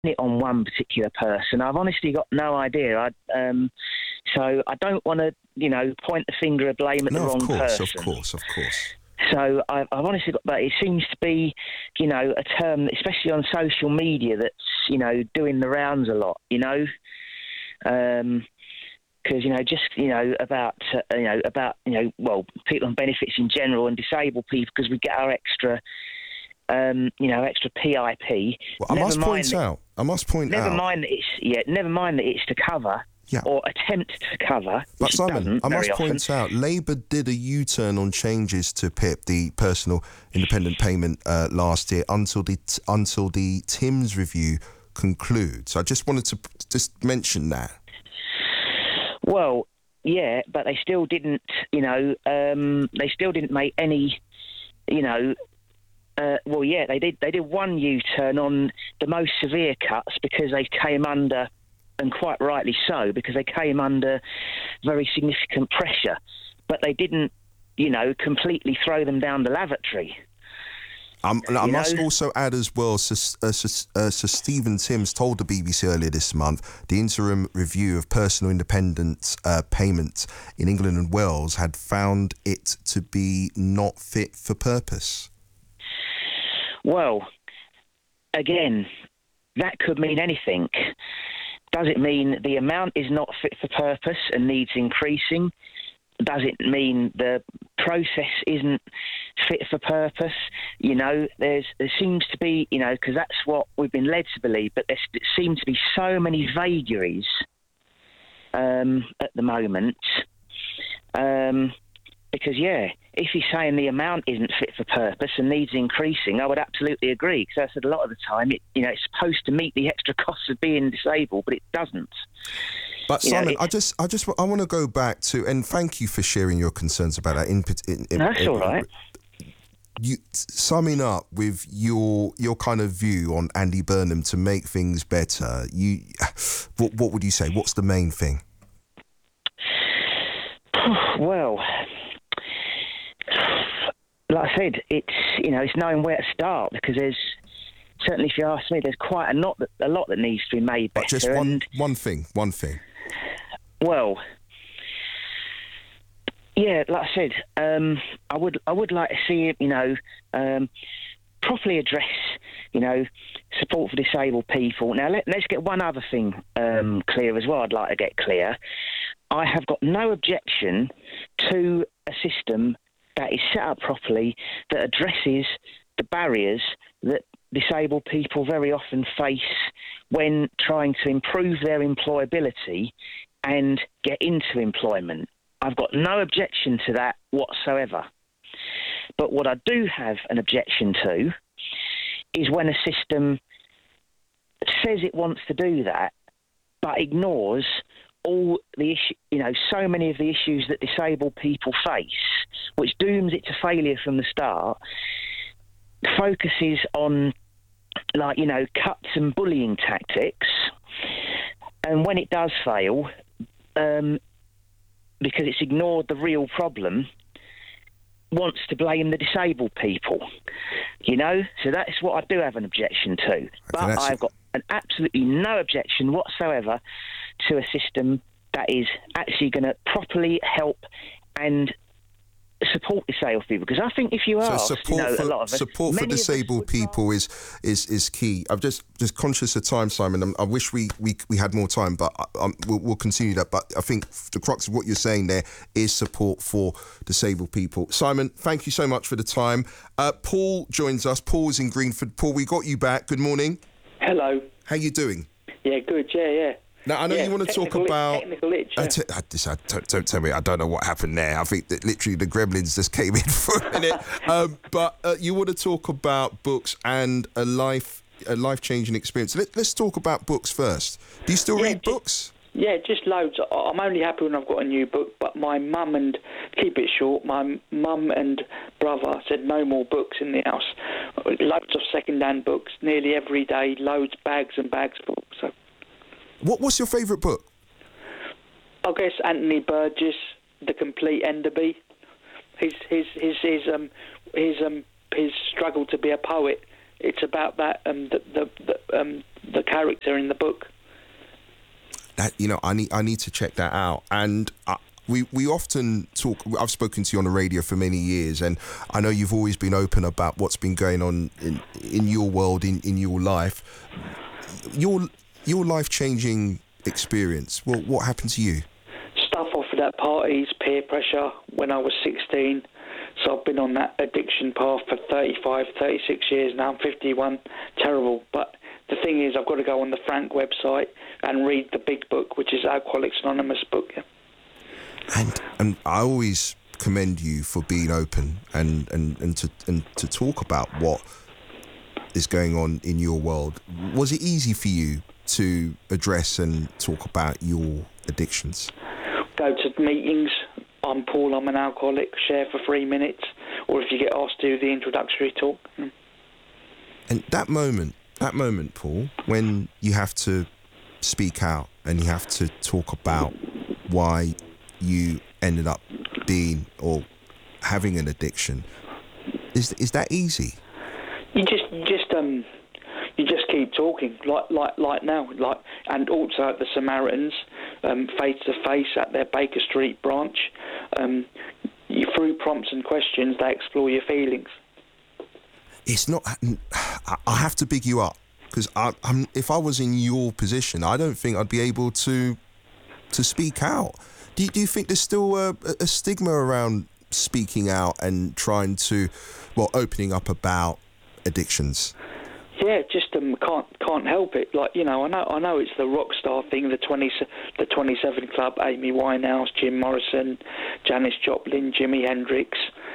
it on one particular person. I've honestly got no idea. So I don't want to, point the finger of blame at the wrong person. Of course. So I've honestly got, but it seems to be, a term, especially on social media, that's, doing the rounds a lot, because, about people on benefits in general and disabled people, because we get our extra, extra PIP. Well, I must point out. Never mind that it's to cover. Yeah. Or attempt to cover. But Simon, I must point out, Labour did a U-turn on changes to PIP, the personal independent payment, last year until the Timms review concludes. I just wanted to just mention that. Well, yeah, but they still didn't. They still didn't make any. They did. They did one U-turn on the most severe cuts because they came under. And quite rightly so, because they came under very significant pressure. But they didn't, completely throw them down the lavatory. I must also add as well, Sir Stephen Timms told the BBC earlier this month the interim review of personal independence payments in England and Wales had found it to be not fit for purpose. Well, again, that could mean anything. Does it mean the amount is not fit for purpose and needs increasing? Does it mean the process isn't fit for purpose? There seems to be, because that's what we've been led to believe, but there seem to be so many vagaries at the moment. Because, if you're saying the amount isn't fit for purpose and needs increasing, I would absolutely agree. Because I said a lot of the time, it's supposed to meet the extra costs of being disabled, but it doesn't. But Simon, I want to go back to, and thank you for sharing your concerns about that. That's all right. You summing up with your kind of view on Andy Burnham to make things better. What would you say? What's the main thing? Well, like I said, it's knowing where to start, because there's certainly, if you ask me, there's quite a lot that needs to be made better. But just one thing. Well, yeah, like I said, I would like to see it, properly address, support for disabled people. Now, let's get one other thing clear as well. I'd like to get clear. I have got no objection to a system that is set up properly, that addresses the barriers that disabled people very often face when trying to improve their employability and get into employment. I've got no objection to that whatsoever. But what I do have an objection to is when a system says it wants to do that, but ignores all the so many of the issues that disabled people face, which dooms it to failure from the start, focuses on cuts and bullying tactics, and when it does fail, because it's ignored the real problem, wants to blame the disabled people, So that's what I do have an objection to. But I've got absolutely no objection whatsoever to a system that is actually going to properly help and support disabled people, because I think if you ask, a lot of us, support for disabled people is key. I'm just conscious of time, Simon. I wish we had more time, but we'll continue that. But I think the crux of what you're saying there is support for disabled people. Simon, thank you so much for the time. Paul joins us. Paul's in Greenford. Paul, we got you back. Good morning. Hello. How you doing? Yeah, good. Yeah. Now, I know you want to talk about... Technical itch, yeah. Don't tell me. I don't know what happened there. I think that literally the gremlins just came in for a minute. But you want to talk about books and a life-changing experience. Let's talk about books first. Do you still read books? Yeah, just loads. I'm only happy when I've got a new book, but my mum and... Keep it short, my mum and brother said no more books in the house. Loads of second-hand books, nearly every day, loads, bags and bags of books, so... What's your favourite book? I guess Anthony Burgess, The Complete Enderby. His struggle to be a poet it's about that the character in the book. I need to check that out. And we often talk. I've spoken to you on the radio for many years, and I know you've always been open about what's been going on in your world, in your life. Your life-changing experience. Well, what happened to you? Stuff offered at parties, peer pressure when I was 16. So I've been on that addiction path for 35, 36 years now. I'm 51. Terrible. But the thing is, I've got to go on the Frank website and read the big book, which is Alcoholics Anonymous book. Yeah. And I always commend you for being open and to talk about what is going on in your world. Was it easy for you to address and talk about your addictions? Go to meetings. I'm Paul, I'm an alcoholic. Share for 3 minutes. Or if you get asked to do the introductory talk. And that moment, Paul, when you have to speak out and you have to talk about why you ended up being or having an addiction, is that easy? You just keep talking like now, and also at the Samaritans, face to face at their Baker Street branch. Through prompts and questions, they explore your feelings. It's not. I have to big you up, because if I was in your position, I don't think I'd be able to speak out. Do you think there's still a stigma around speaking out and trying to, opening up about addictions? Yeah, just can't help it. I know it's the rock star thing, the 27 Club, Amy Winehouse, Jim Morrison, Janis Joplin, Jimi Hendrix,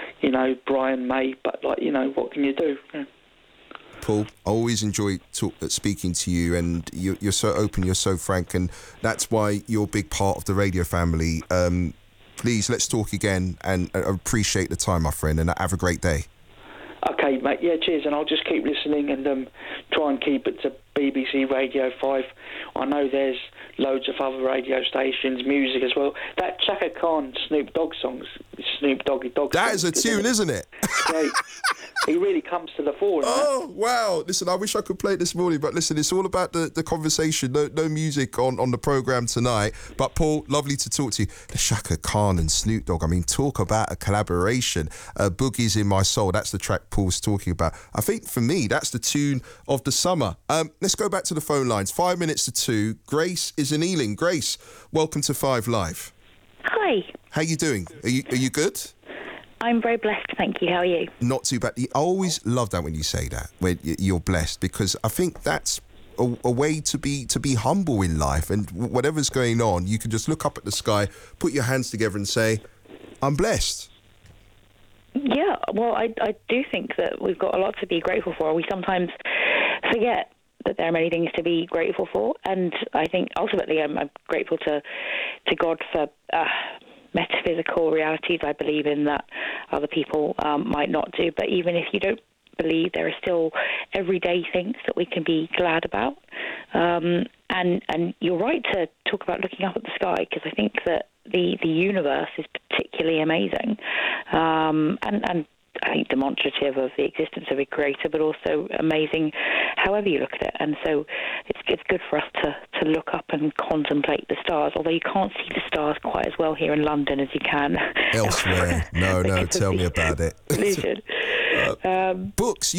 Brian May. But what can you do? Yeah. Paul, I always enjoy speaking to you, and you're so open, you're so frank, and that's why you're a big part of the radio family. Please, let's talk again, and I appreciate the time, my friend, and have a great day. Okay, mate. Yeah, cheers, and I'll just keep listening and try and keep it to BBC Radio 5. I know there's loads of other radio stations, music as well. That Chaka Khan Snoop Dogg songs, Snoop Doggy Dogg. That is a tune, isn't it? Great. He really comes to the fore. Oh, wow. Listen, I wish I could play it this morning, but listen, it's all about the conversation. No music on the programme tonight. But Paul, lovely to talk to you. The Chaka Khan and Snoop Dogg, I mean, talk about a collaboration. Boogie's in My Soul, that's the track Paul's talking about. I think for me, that's the tune of the summer. Let's go back to the phone lines. 5 minutes to 2. Grace is in Ealing. Grace, welcome to 5 Live. Hi. How you doing? Are you good? I'm very blessed, thank you. How are you? Not too bad. I always love that when you say that, when you're blessed, because I think that's a way to be humble in life, and whatever's going on, you can just look up at the sky, put your hands together and say, I'm blessed. Yeah, well, I do think that we've got a lot to be grateful for. We sometimes forget that there are many things to be grateful for, and I think ultimately I'm grateful to God for metaphysical realities I believe in that other people might not do. But even if you don't believe, there are still everyday things that we can be glad about. And you're right to talk about looking up at the sky, because I think that the universe is particularly amazing, and I think demonstrative of the existence of a creator, but also amazing however you look at it. And so it's good for us to look up and contemplate the stars, although you can't see the stars quite as well here in London as you can elsewhere. No, tell me about it. Books,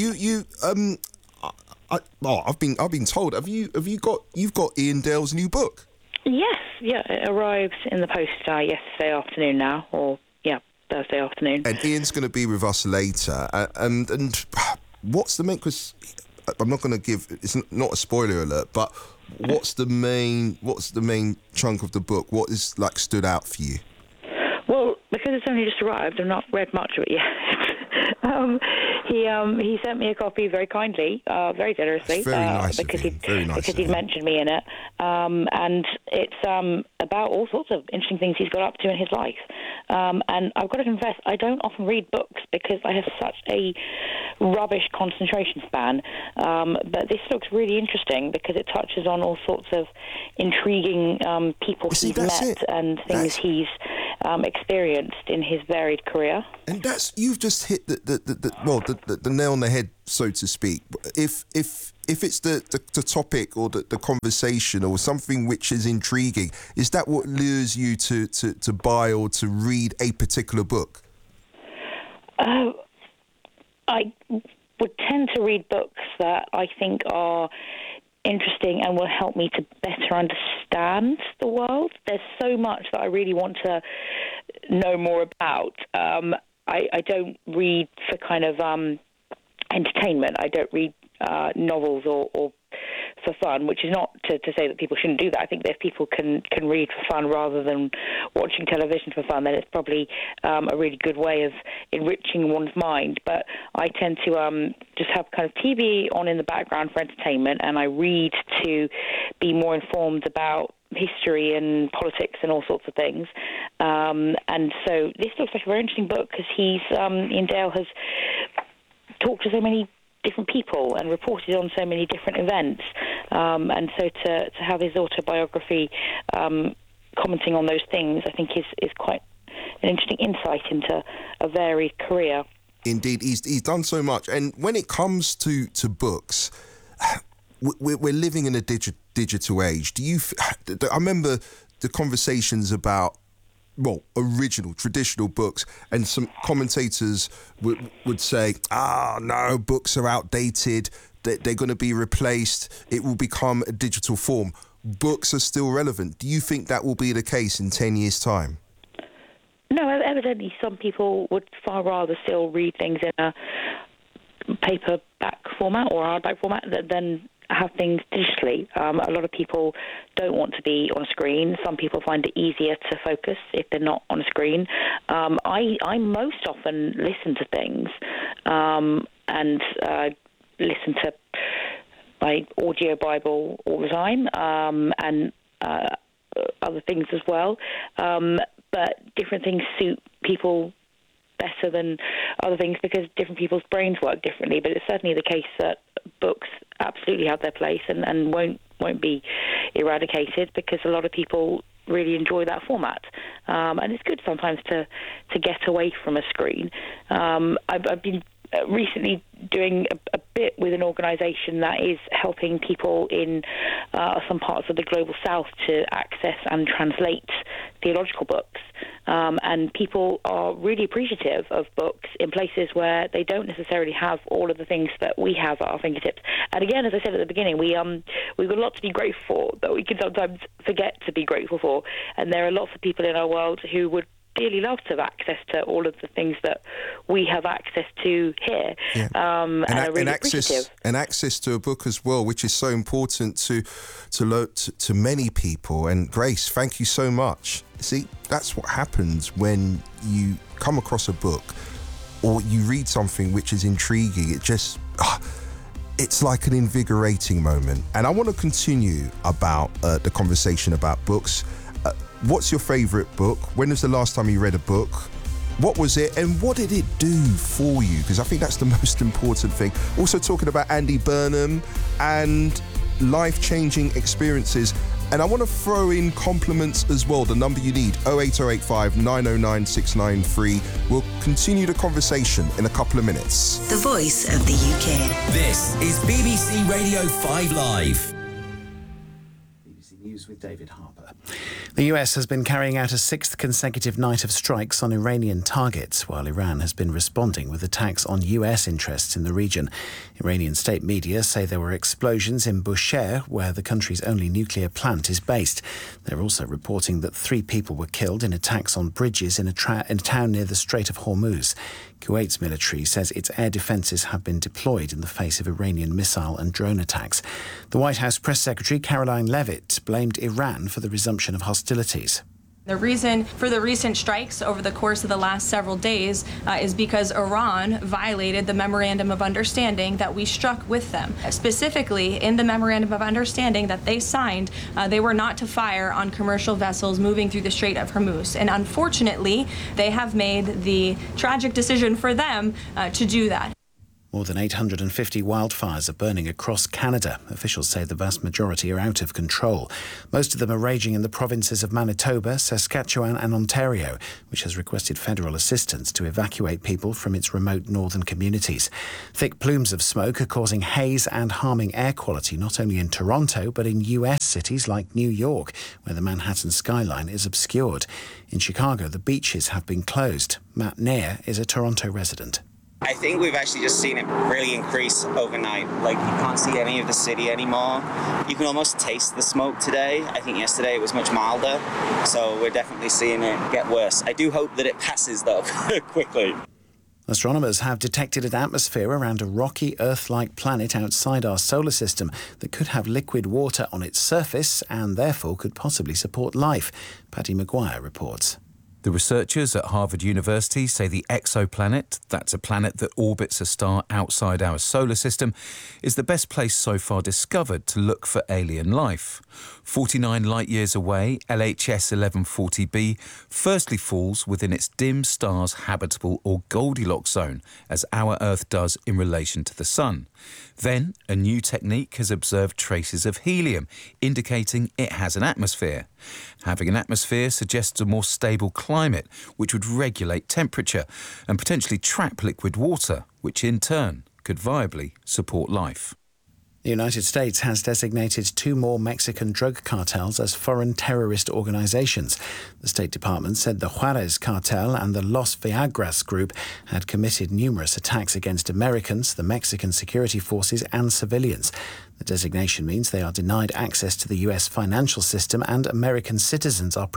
I've been told. You've got Ian Dale's new book? Yes, yeah, it arrives in the post yesterday afternoon now, or Thursday afternoon. And Ian's going to be with us later. And what's the main? Because I'm not going to give. It's not a spoiler alert, but what's the main chunk of the book? What is stood out for you? Well, because it's only just arrived, I've not read much of it yet. He sent me a copy very kindly, very generously. It's very nice because of him. Very nice because he's mentioned me in it, and it's about all sorts of interesting things he's got up to in his life. And I've got to confess, I don't often read books because I have such a rubbish concentration span. But this looks really interesting because it touches on all sorts of intriguing people he's met and things he's experienced in his varied career. And you've just hit the nail on the head, so to speak. If it's the topic or the conversation or something which is intriguing, is that what lures you to buy or to read a particular book? I would tend to read books that I think are interesting and will help me to better understand the world. There's so much that I really want to know more about. I don't read for kind of entertainment. I don't read novels or for fun, which is not to say that people shouldn't do that. I think that if people can read for fun rather than watching television for fun, then it's probably a really good way of enriching one's mind. But I tend to just have kind of TV on in the background for entertainment, and I read to be more informed about history and politics and all sorts of things. And so this looks like a very interesting book because Ian Dale has talked to so many different people and reported on so many different events, and so to have his autobiography commenting on those things, I think is quite an interesting insight into a varied career. Indeed, he's done so much. And when it comes to books, we're living in a digital age. I remember the conversations about original, traditional books, and some commentators would say, no, books are outdated, they're going to be replaced, it will become a digital form. Books are still relevant. Do you think that will be the case in 10 years' time? No, evidently some people would far rather still read things in a paperback format or hardback format than have things digitally. A lot of people don't want to be on a screen. Some people find it easier to focus if they're not on a screen. I most often listen to things and listen to my audio Bible all the time and other things as well. But different things suit people better than other things because different people's brains work differently. But it's certainly the case that books absolutely have their place and won't be eradicated because a lot of people really enjoy that format. And it's good sometimes to get away from a screen. I've been recently doing a bit with an organisation that is helping people in some parts of the global south to access and translate theological books. And people are really appreciative of books in places where they don't necessarily have all of the things that we have at our fingertips. And again, as I said at the beginning, we've got a lot to be grateful for that we can sometimes forget to be grateful for. And there are lots of people in our world who would dearly love to have access to all of the things that we have access to here. Yeah. And are really appreciative. And access to a book as well, which is so important to many people. And Grace, thank you so much. See, that's what happens when you come across a book or you read something which is intriguing. It just, it's like an invigorating moment. And I want to continue about the conversation about books. What's your favourite book? When was the last time you read a book? What was it and what did it do for you? Because I think that's the most important thing. Also talking about Andy Burnham and life-changing experiences. And I want to throw in compliments as well. The number you need, 08085 909 693. We'll continue the conversation in a couple of minutes. The voice of the UK. This is BBC Radio 5 Live. BBC News with David Harper. The US has been carrying out a sixth consecutive night of strikes on Iranian targets, while Iran has been responding with attacks on US interests in the region. Iranian state media say there were explosions in Bushehr, where the country's only nuclear plant is based. They're also reporting that 3 people were killed in attacks on bridges in a town near the Strait of Hormuz. Kuwait's military says its air defences have been deployed in the face of Iranian missile and drone attacks. The White House Press Secretary Caroline Leavitt blamed Iran for the resumption of hostilities. The reason for the recent strikes over the course of the last several days is because Iran violated the Memorandum of Understanding that we struck with them. Specifically, in the Memorandum of Understanding that they signed, they were not to fire on commercial vessels moving through the Strait of Hormuz. And unfortunately, they have made the tragic decision for them to do that. More than 850 wildfires are burning across Canada. Officials say the vast majority are out of control. Most of them are raging in the provinces of Manitoba, Saskatchewan and Ontario, which has requested federal assistance to evacuate people from its remote northern communities. Thick plumes of smoke are causing haze and harming air quality not only in Toronto but in US cities like New York, where the Manhattan skyline is obscured. In Chicago, the beaches have been closed. Matt Nair is a Toronto resident. I think we've actually just seen it really increase overnight. Like, you can't see any of the city anymore. You can almost taste the smoke today. I think yesterday it was much milder, so we're definitely seeing it get worse. I do hope that it passes, though, quickly. Astronomers have detected an atmosphere around a rocky Earth-like planet outside our solar system that could have liquid water on its surface and therefore could possibly support life. Paddy Maguire reports. The researchers at Harvard University say the exoplanet, that's a planet that orbits a star outside our solar system, is the best place so far discovered to look for alien life. 49 light-years away, LHS 1140b firstly falls within its dim star's habitable or Goldilocks zone, as our Earth does in relation to the Sun. Then, a new technique has observed traces of helium, indicating it has an atmosphere. Having an atmosphere suggests a more stable climate, which would regulate temperature and potentially trap liquid water, which in turn could viably support life. The United States has designated 2 more Mexican drug cartels as foreign terrorist organizations. The State Department said the Juarez cartel and the Los Viagras group had committed numerous attacks against Americans, the Mexican security forces and civilians. The designation means they are denied access to the US financial system and American citizens are